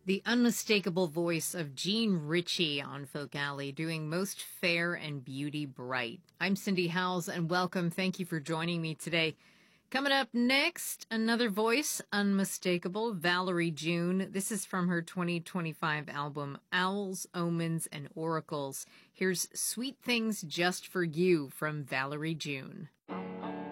The unmistakable voice of Jean Ritchie on Folk Alley doing Most Fair and Beauty Bright. I'm Cindy Howells and welcome. Thank you for joining me today. Coming up next, another voice, unmistakable, Valerie June. This is from her 2025 album, Owls, Omens, and Oracles. Here's Sweet Things Just for You from Valerie June.